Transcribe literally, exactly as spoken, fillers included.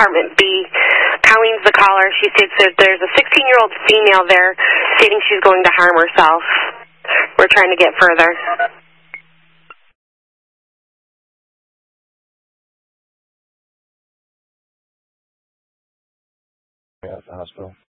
Department B. Colleen's the caller. She states that there's a sixteen-year-old female there stating she's going to harm herself. We're trying to get further. Yeah, at the hospital.